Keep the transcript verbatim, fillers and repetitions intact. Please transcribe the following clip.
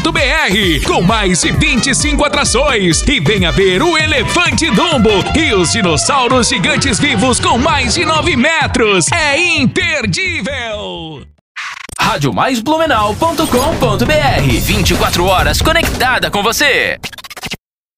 ponto b r, com mais de vinte e cinco atrações. E venha ver o Elefante Dumbo e os dinossauros gigantes vivos com mais de nove metros. É imperdível! rádio mais blumenau ponto com ponto b r, vinte e quatro horas conectada com você.